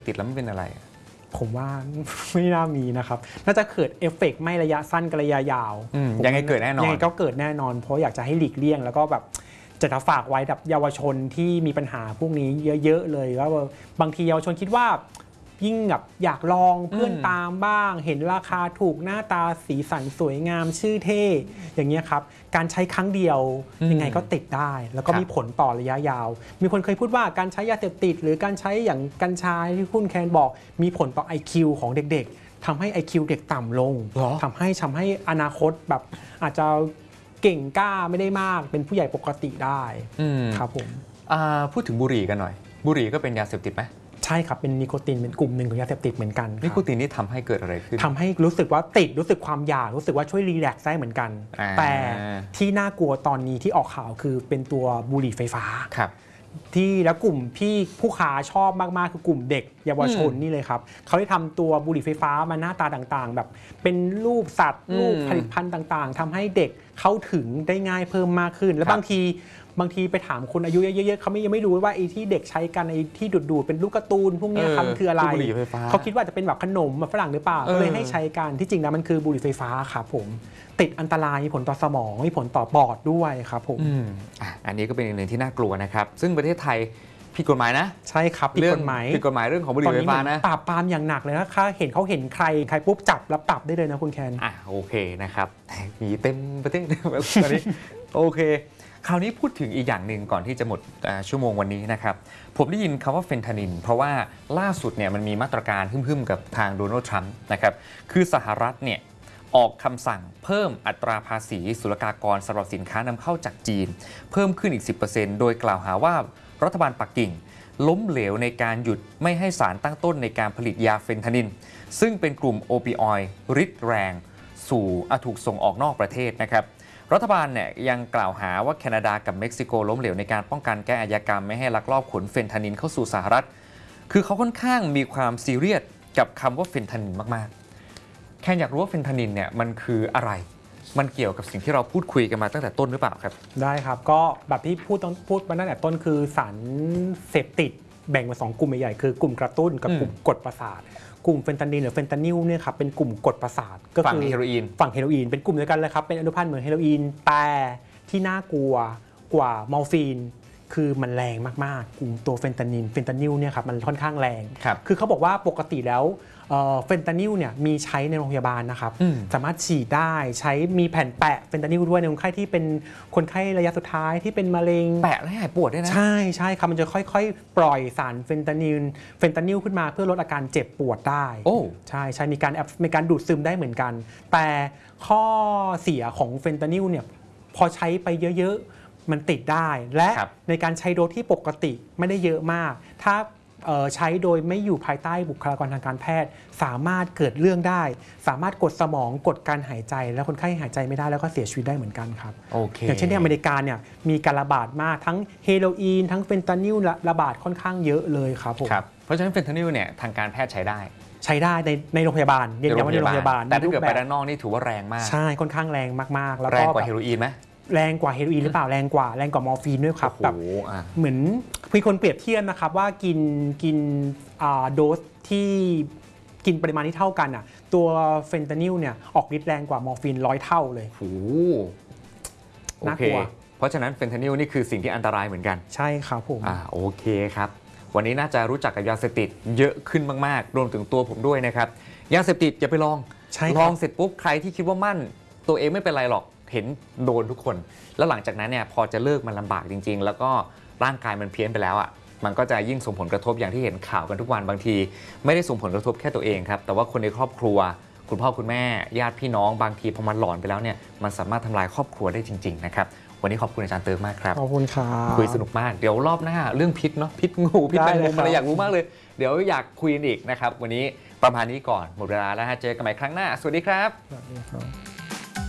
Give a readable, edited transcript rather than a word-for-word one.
ติดแล้วไม่เป็นอะไรผมว่าไม่น่ามีนะครับน่าจะเกิดเอฟเฟกต์ไม่ระยะสั้นกับระยะยาวยังไงเกิดแน่นอนยังไงก็เกิดแน่นอนเพราะอยากจะให้หลีกเลี่ยงแล้วก็แบบจะฝากไว้กับเยาวชนที่มีปัญหาพวกนี้เยอะๆเลยว่าบางทีเยาวชนคิดว่ายิ่งแบบอยากลองเพื่อนตามบ้างเห็นราคาถูกหน้าตาสีสันสวยงามชื่อเท่อย่างเงี้ยครับการใช้ครั้งเดียวยังไงก็ติดได้แล้วก็มีผลต่อระยะยาวมีคนเคยพูดว่าการใช้ยาเสพติดหรือการใช้อย่างกัญชาที่คุณแคนบอกมีผลต่อ IQ ของเด็กๆทำให้ IQ เด็กต่ำลงทำให้อนาคตแบบอาจจะเก่งกล้าไม่ได้มากเป็นผู้ใหญ่ปกติได้ครับผมพูดถึงบุหรี่กันหน่อยบุหรี่ก็เป็นยาเสพติดไหมใช่ครับเป็นนิโคตินเป็นกลุ่มหนึ่งของยาเสพติดเหมือนกันนิโคตินนี่ทำให้เกิดอะไรขึ้นทำให้รู้สึกว่าติดรู้สึกความอยากรู้สึกว่าช่วยรีแลกซ์ได้เหมือนกันแต่ที่น่ากลัวตอนนี้ที่ออกข่าวคือเป็นตัวบุหรี่ไฟฟ้าที่แล้วกลุ่มที่ผู้ค้าชอบมากๆคือกลุ่มเด็กเยาวชนนี่เลยครับเขาได้ทำตัวบุหรี่ไฟฟ้ามาหน้าตาต่างๆแบบเป็นรูปสัตว์รูปผลิตภัณฑ์ต่างๆทำให้เด็กเข้าถึงได้ง่ายเพิ่มมากขึ้นและบางทีไปถามคนอายุเยอะๆเขายังไม่รู้ว่าไอ้ที่เด็กใช้กันไอ้ที่ดูดเป็นลูกการ์ตูนพวกนี้ครับคืออะไรเขาคิดว่าจะเป็นแบบขนมแบบฝรั่งหรือเปล่าก็เลยให้ใช้กันที่จริงแล้วมันคือบุหรี่ไฟฟ้าครับผมติดอันตรายมีผลต่อสมองมีผลต่อปอดด้วยครับผมอันนี้ก็เป็นอีกหนึ่งที่น่ากลัวนะครับซึ่งประเทศไทยผิดกฎหมายนะใช่ครับผิดกฎหมายเรื่องของบุหรี่ไฟฟ้านะปราบปรามอย่างหนักเลยนะเขาเห็นใครปุ๊บจับแล้วปรับได้เลยนะคุณแคนโอเคนะครับมีเต็มประเทศตอนนี้โอเคคราวนี้พูดถึงอีกอย่างหนึ่งก่อนที่จะหมดชั่วโมงวันนี้นะครับผมได้ยินคำว่าเฟนทานินเพราะว่าล่าสุดเนี่ยมันมีมาตรการหึ่มๆกับทางโดนัลด์ทรัมป์นะครับคือสหรัฐเนี่ยออกคำสั่งเพิ่มอัตราภาษีศุลกากรสำหรับสินค้านำเข้าจากจีนเพิ่มขึ้นอีก 10% โดยกล่าวหาว่ารัฐบาลปักกิ่งล้มเหลวในการหยุดไม่ให้สารตั้งต้นในการผลิตยาเฟนทานินซึ่งเป็นกลุ่มโอปิออยด์ฤทธิ์แรงถูกส่งออกนอกประเทศนะครับรัฐบาลเนี่ยยังกล่าวหาว่าแคนาดากับเม็กซิโกล้มเหลวในการป้องกันแก้อาชญากรรมไม่ให้ลักลอบขนเฟนทานินเข้าสู่สหรัฐคือเขาค่อนข้างมีความซีเรียสกับคำว่าเฟนทานินมากๆแค่อยากรู้ว่าเฟนทานินเนี่ยมันคืออะไรมันเกี่ยวกับสิ่งที่เราพูดคุยกันมาตั้งแต่ต้นหรือเปล่าครับได้ครับก็แบบที่พูดมาตั้งแต่ต้นคือสารเสพติดแบ่งเป็น2กลุ่มใหญ่ๆคือกลุ่มกระตุ้นกับกลุ่มกดประสาทกลุ่มเฟนตานิลหรือเฟนตานิลเนี่ยครับเป็นกลุ่มกดประสาทก็คือฝั่งเฮโรอีนเป็นกลุ่มเดียวกันเลยครับเป็นอนุพันธ์เหมือนเฮโรอีนแต่ที่น่ากลัวกว่ามอร์ฟีนคือมันแรงมากๆกลุ่มตัวเฟนตานิลเนี่ยครับมันค่อนข้างแรงคือเขาบอกว่าปกติแล้วเฟนตานิลเนี่ยมีใช้ในโรงพยาบาลนะครับสามารถฉีดได้ใช้มีแผ่นแปะเฟนตานิลด้วยในคนไข้ที่เป็นคนไข้ระยะสุดท้ายที่เป็นมะเร็งแปะแล้วหายปวดด้วยนะใช่ครับมันจะค่อยๆปล่อยสารเฟนตานิลขึ้นมาเพื่อลดอาการเจ็บปวดได้ใช่มีการดูดซึมได้เหมือนกันแต่ข้อเสียของเฟนตานิลเนี่ยพอใช้ไปเยอะๆมันติดได้และในการใช้โดสที่ปกติไม่ได้เยอะมากถ้าใช้โดยไม่อยู่ภายใต้บุคลากรทางการแพทย์สามารถเกิดเรื่องได้สามารถกดสมองกดการหายใจแล้วคนไข้หายใจไม่ได้แล้วก็เสียชีวิตได้เหมือนกันครับอย่างเช่นที่อเมริกาเนี่ยมีการระบาดมากทั้งเฮโรอีนทั้งเฟนตานิลระบาดค่อนข้างเยอะเลยครับผมเพราะฉะนั้นเฟนตานิลเนี่ยทางการแพทย์ใช้ได้ในโรงพยาบาลเรียนย้ำว่าในโรงพยาบาลแต่ถ้าเกิดไปด้านนอกนี่ถือว่าแรงมากใช่ค่อนข้างแรงมากๆแล้วก็แรงกว่าเฮโรอีนไหมแรงกว่าเฮโรอีนหรือเปล่าแรงกว่ามอร์ฟีนด้วยครับแบบเหมือนมีคนเปรียบเทียบนะครับว่ากินโดสที่กินปริมาณที่เท่ากันอ่ะตัวเฟนตานิลเนี่ยออกฤทธิ์แรงกว่ามอร์ฟีน100 เท่าเลยน่ากลัวเพราะฉะนั้นเฟนตานิลนี่คือสิ่งที่อันตรายเหมือนกันใช่ครับผมโอเคครับวันนี้น่าจะรู้จักกับยาเสพติดเยอะขึ้นมากๆรวมถึงตัวผมด้วยนะครับยาเสพติดอย่าไปลองเสร็จปุ๊บใครที่คิดว่ามั่นตัวเองไม่เป็นไรหรอกเห็นโดนทุกคนแล้วหลังจากนั้นเนี่ยพอจะเลิกมันลำบากจริงๆแล้วก็ร่างกายมันเพี้ยนไปแล้วอ่ะมันก็จะยิ่งส่งผลกระทบอย่างที่เห็นข่าวกันทุกวันบางทีไม่ได้ส่งผลกระทบแค่ตัวเองครับแต่ว่าคนในครอบครัวคุณพ่อคุณแม่ญาติพี่น้องบางทีพอมันหลอนไปแล้วเนี่ยมันสามารถทำลายครอบครัวได้จริงๆนะครับวันนี้ขอบคุณอาจารย์เติร์กมากครับขอบคุณครับคุยสนุกมากเดี๋ยวรอบหน้าเรื่องพิษเนาะพิษงูพิษแมงมุมอะไรอยากรู้มากเลยเดี๋ยวอยากคุยอีกนะครับวันนี้ประมาณนี้ก่อนหมดเวลาแล้วเจอกันใหม่ครั้งหน้าสวัสดีครับ